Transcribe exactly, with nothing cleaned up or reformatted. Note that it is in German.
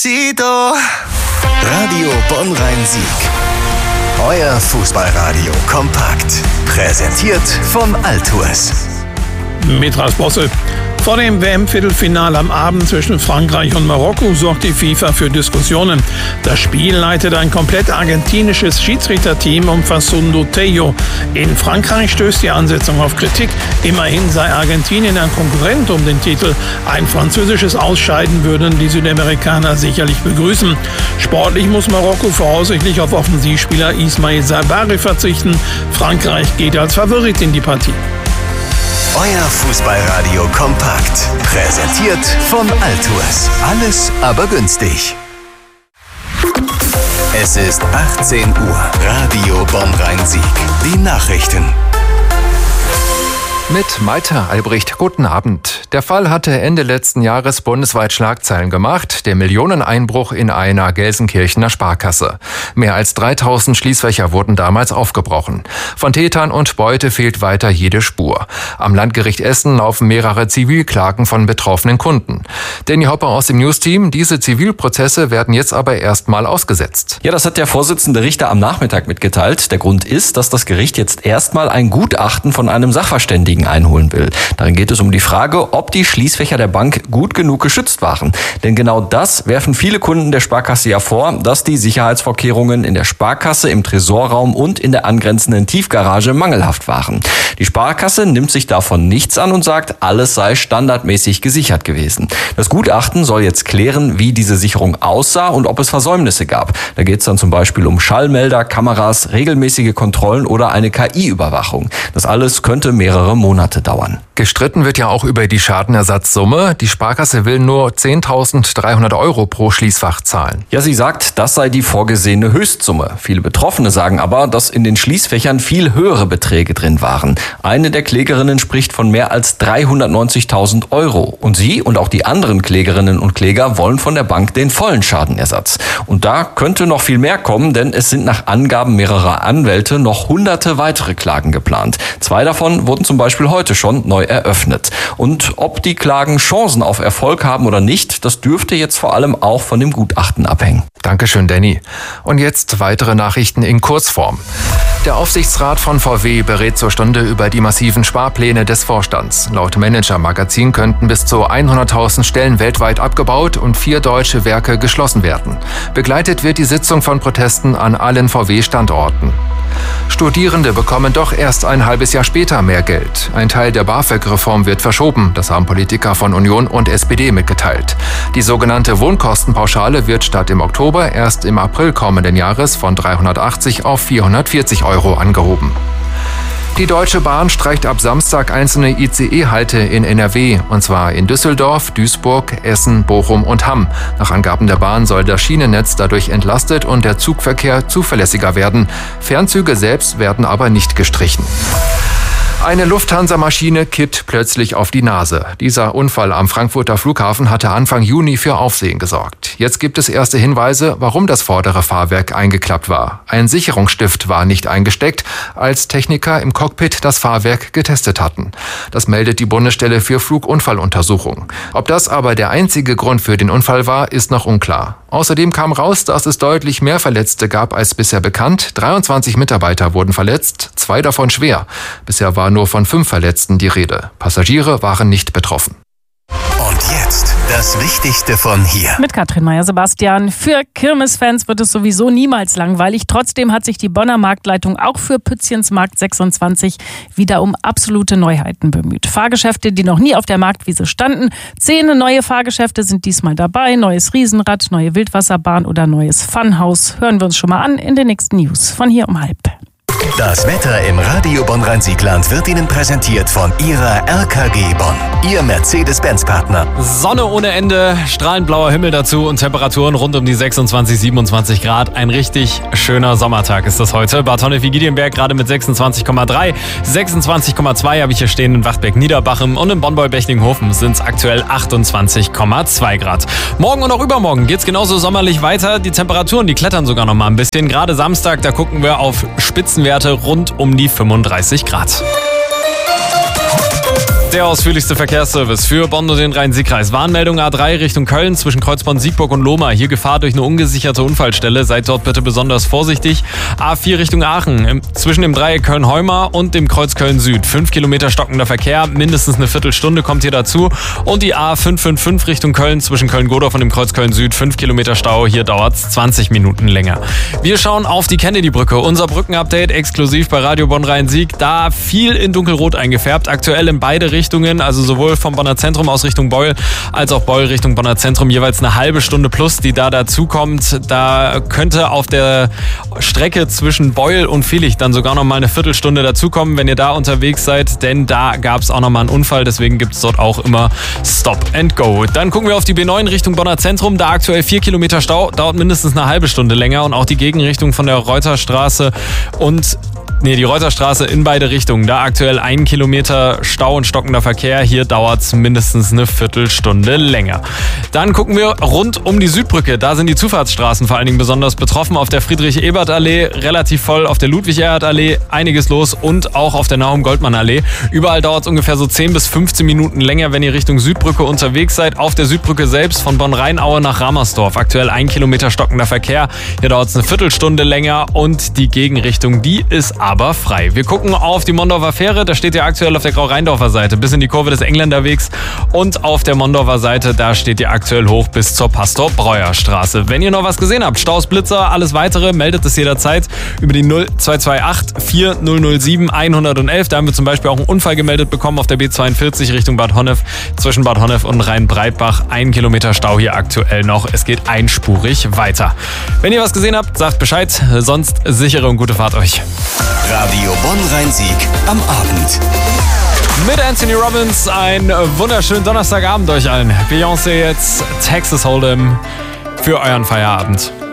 Despacito. Radio Bonn-Rhein-Sieg. Euer Fußballradio kompakt. Präsentiert von Altours. Mit Ras Bosse. Vor dem W M-Viertelfinale am Abend zwischen Frankreich und Marokko sorgt die FIFA für Diskussionen. Das Spiel leitet ein komplett argentinisches Schiedsrichterteam um Facundo Tello. In Frankreich stößt die Ansetzung auf Kritik. Immerhin sei Argentinien ein Konkurrent um den Titel. Ein französisches Ausscheiden würden die Südamerikaner sicherlich begrüßen. Sportlich muss Marokko voraussichtlich auf Offensivspieler Ismail Sabari verzichten. Frankreich geht als Favorit in die Partie. Euer Fußballradio kompakt. Präsentiert von Altours. Alles aber günstig. Es ist achtzehn Uhr. Radio Bonn-Rhein-Sieg. Die Nachrichten. Mit Malte Albrecht, guten Abend. Der Fall hatte Ende letzten Jahres bundesweit Schlagzeilen gemacht, der Millioneneinbruch in einer Gelsenkirchener Sparkasse. Mehr als dreitausend Schließfächer wurden damals aufgebrochen. Von Tätern und Beute fehlt weiter jede Spur. Am Landgericht Essen laufen mehrere Zivilklagen von betroffenen Kunden. Danny Hopper aus dem News-Team, diese Zivilprozesse werden jetzt aber erstmal ausgesetzt. Ja, das hat der Vorsitzende Richter am Nachmittag mitgeteilt. Der Grund ist, dass das Gericht jetzt erstmal ein Gutachten von einem Sachverständigen einholen will. Darin geht es um die Frage, ob die Schließfächer der Bank gut genug geschützt waren. Denn genau das werfen viele Kunden der Sparkasse ja vor, dass die Sicherheitsvorkehrungen in der Sparkasse, im Tresorraum und in der angrenzenden Tiefgarage mangelhaft waren. Die Sparkasse nimmt sich davon nichts an und sagt, alles sei standardmäßig gesichert gewesen. Das Gutachten soll jetzt klären, wie diese Sicherung aussah und ob es Versäumnisse gab. Da geht es dann zum Beispiel um Schallmelder, Kameras, regelmäßige Kontrollen oder eine K I-Überwachung. Das alles könnte mehrere Monate Monate dauern. Gestritten wird ja auch über die Schadenersatzsumme. Die Sparkasse will nur zehntausenddreihundert Euro pro Schließfach zahlen. Ja, sie sagt, das sei die vorgesehene Höchstsumme. Viele Betroffene sagen aber, dass in den Schließfächern viel höhere Beträge drin waren. Eine der Klägerinnen spricht von mehr als dreihundertneunzigtausend Euro. Und sie und auch die anderen Klägerinnen und Kläger wollen von der Bank den vollen Schadenersatz. Und da könnte noch viel mehr kommen, denn es sind nach Angaben mehrerer Anwälte noch hunderte weitere Klagen geplant. Zwei davon wurden zum Beispiel heute schon neu eröffnet. Und ob die Klagen Chancen auf Erfolg haben oder nicht, das dürfte jetzt vor allem auch von dem Gutachten abhängen. Dankeschön, Danny. Und jetzt weitere Nachrichten in Kurzform. Der Aufsichtsrat von V W berät zur Stunde über die massiven Sparpläne des Vorstands. Laut Manager-Magazin könnten bis zu hunderttausend Stellen weltweit abgebaut und vier deutsche Werke geschlossen werden. Begleitet wird die Sitzung von Protesten an allen V W-Standorten. Studierende bekommen doch erst ein halbes Jahr später mehr Geld. Ein Teil der BAföG-Reform wird verschoben, das haben Politiker von Union und S P D mitgeteilt. Die sogenannte Wohnkostenpauschale wird statt im Oktober erst im April kommenden Jahres von dreihundertachtzig auf vierhundertvierzig Euro angehoben. Die Deutsche Bahn streicht ab Samstag einzelne I C E-Halte in N R W, und zwar in Düsseldorf, Duisburg, Essen, Bochum und Hamm. Nach Angaben der Bahn soll das Schienennetz dadurch entlastet und der Zugverkehr zuverlässiger werden. Fernzüge selbst werden aber nicht gestrichen. Eine Lufthansa-Maschine kippt plötzlich auf die Nase. Dieser Unfall am Frankfurter Flughafen hatte Anfang Juni für Aufsehen gesorgt. Jetzt gibt es erste Hinweise, warum das vordere Fahrwerk eingeklappt war. Ein Sicherungsstift war nicht eingesteckt, als Techniker im Cockpit das Fahrwerk getestet hatten. Das meldet die Bundesstelle für Flugunfalluntersuchung. Ob das aber der einzige Grund für den Unfall war, ist noch unklar. Außerdem kam raus, dass es deutlich mehr Verletzte gab als bisher bekannt. dreiundzwanzig Mitarbeiter wurden verletzt, zwei davon schwer. Bisher war nur von fünf Verletzten die Rede. Passagiere waren nicht betroffen. Und jetzt das Wichtigste von hier. Mit Katrin Meyer-Sebastian. Für Kirmesfans wird es sowieso niemals langweilig. Trotzdem hat sich die Bonner Marktleitung auch für Pützchens Markt sechsundzwanzig wieder um absolute Neuheiten bemüht. Fahrgeschäfte, die noch nie auf der Marktwiese standen. Zehn neue Fahrgeschäfte sind diesmal dabei. Neues Riesenrad, neue Wildwasserbahn oder neues Funhaus. Hören wir uns schon mal an in den nächsten News von hier um halb. Das Wetter im Radio Bonn-Rhein-Siegland wird Ihnen präsentiert von Ihrer R K G Bonn, Ihr Mercedes-Benz-Partner. Sonne ohne Ende, strahlend blauer Himmel dazu und Temperaturen rund um die sechsundzwanzig, siebenundzwanzig Grad. Ein richtig schöner Sommertag ist das heute. Bad Honnef-Giedienberg gerade mit sechsundzwanzig Komma drei, sechsundzwanzig Komma zwei habe ich hier stehen in Wachtberg-Niederbachem und in Bonn-Bechtlinghofen sind es aktuell achtundzwanzig Komma zwei Grad. Morgen und auch übermorgen geht es genauso sommerlich weiter. Die Temperaturen, die klettern sogar noch mal ein bisschen. Gerade Samstag, da gucken wir auf Spitzenwerte rund um die fünfunddreißig Grad. Der ausführlichste Verkehrsservice für Bonn und den Rhein-Sieg-Kreis. Warnmeldung A drei Richtung Köln zwischen Kreuzborn, Siegburg und Lohmar. Hier Gefahr durch eine ungesicherte Unfallstelle. Seid dort bitte besonders vorsichtig. A vier Richtung Aachen im, zwischen dem Dreieck Köln-Heumar und dem Kreuz Köln-Süd. Fünf Kilometer stockender Verkehr. Mindestens eine Viertelstunde kommt hier dazu. Und die A fünf fünf fünf Richtung Köln zwischen Köln-Godorf und dem Kreuz Köln-Süd. Fünf Kilometer Stau. Hier dauert es zwanzig Minuten länger. Wir schauen auf die Kennedy-Brücke. Unser Brückenupdate exklusiv bei Radio Bonn Rhein-Sieg. Da viel in dunkelrot eingefärbt. Aktuell in beide Richtungen. Richtungen, also sowohl vom Bonner Zentrum aus Richtung Beul als auch Beul Richtung Bonner Zentrum jeweils eine halbe Stunde plus, die da dazukommt. Da könnte auf der Strecke zwischen Beul und Vilich dann sogar noch mal eine Viertelstunde dazukommen, wenn ihr da unterwegs seid, denn da gab es auch noch mal einen Unfall, deswegen gibt es dort auch immer Stop and Go. Dann gucken wir auf die B neun Richtung Bonner Zentrum, da aktuell vier Kilometer Stau, dauert mindestens eine halbe Stunde länger und auch die Gegenrichtung von der Reuterstraße und Nee, die Reuterstraße in beide Richtungen. Da aktuell ein Kilometer Stau und stockender Verkehr. Hier dauert es mindestens eine Viertelstunde länger. Dann gucken wir rund um die Südbrücke. Da sind die Zufahrtsstraßen vor allen Dingen besonders betroffen. Auf der Friedrich-Ebert-Allee relativ voll, auf der Ludwig-Erhard-Allee einiges los und auch auf der Nahum-Goldmann-Allee. Überall dauert es ungefähr so zehn bis fünfzehn Minuten länger, wenn ihr Richtung Südbrücke unterwegs seid. Auf der Südbrücke selbst von Bonn-Rheinaue nach Ramersdorf. Aktuell ein Kilometer stockender Verkehr. Hier dauert es eine Viertelstunde länger und die Gegenrichtung, die ist aber frei. Wir gucken auf die Mondorfer Fähre, da steht ja aktuell auf der Grau-Rheindorfer Seite bis in die Kurve des Engländerwegs und auf der Mondorfer Seite, da steht ihr aktuell hoch bis zur Pastor-Breuer-Straße. Wenn ihr noch was gesehen habt, Staus, Blitzer, alles weitere, meldet es jederzeit über die null zwei zwei acht vier null null sieben eins eins eins. Da haben wir zum Beispiel auch einen Unfall gemeldet bekommen auf der B zweiundvierzig Richtung Bad Honnef, zwischen Bad Honnef und Rhein-Breitbach. Ein Kilometer Stau hier aktuell noch. Es geht einspurig weiter. Wenn ihr was gesehen habt, sagt Bescheid, sonst sichere und gute Fahrt euch. Radio Bonn Rhein-Sieg am Abend. Mit Anthony Robbins einen wunderschönen Donnerstagabend euch allen. Beyoncé jetzt, Texas Hold'em für euren Feierabend.